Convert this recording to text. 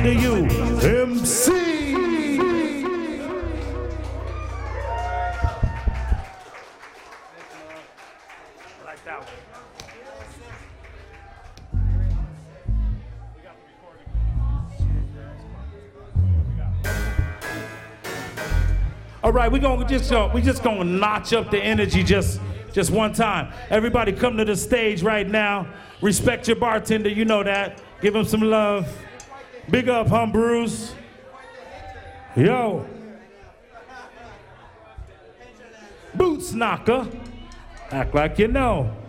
to you, MC. Like that one. All right, we just gonna notch up the energy just one time. Everybody come to the stage right now. Respect your bartender, you know that. Give him some love. Big up, Bruce. Yo. Boots knocker. Act like you know.